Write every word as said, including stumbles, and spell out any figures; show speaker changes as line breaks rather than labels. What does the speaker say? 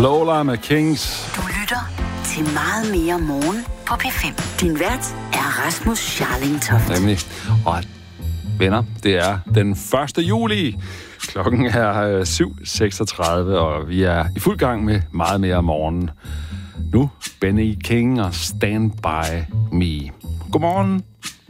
Lola med Kings.
Du lytter til Meget mere morgen på P fem. Din vært er Rasmus Scharling Toft.
Nemlig. Og venner, det er den første juli. Klokken er syv seksogtredive, og vi er i fuld gang med Meget mere om morgenen. Nu Benny King og Stand By Me. Godmorgen.